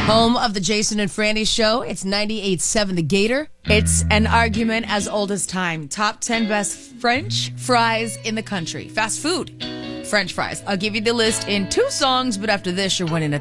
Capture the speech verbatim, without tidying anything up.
Home of the Jason and Franny Show. It's ninety-eight point seven The Gator. It's an argument as old as time. Top ten best French fries in the country. Fast food French fries. I'll give you the list in two songs, but after this, you're winning a